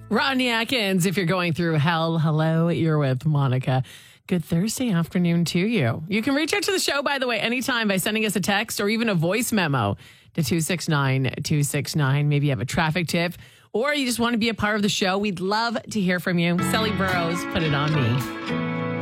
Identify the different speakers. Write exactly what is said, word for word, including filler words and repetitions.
Speaker 1: Rodney Atkins, if you're going through hell, hello, you're with Monica. Good Thursday afternoon to you. You can reach out to the show, by the way, anytime by sending us a text or even a voice memo to two six nine, two six nine. Maybe you have a traffic tip or you just want to be a part of the show. We'd love to hear from you. Sally Burrows, Put It On Me.